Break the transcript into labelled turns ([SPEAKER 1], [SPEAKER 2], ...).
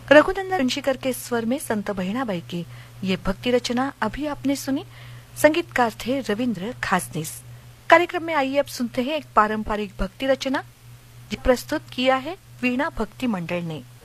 [SPEAKER 1] रघुनंदन ऋषिकर के स्वर में संत बहिणाबाई की ये भक्ति रचना अभी आपने सुनी। संगीतकार थे रविंद्र खासनीस। कार्यक्रम में आइए अब सुनते हैं एक पारंपरिक भक्ति रचना, प्रस्तुत किया है वीणा भक्ति मंडल ने।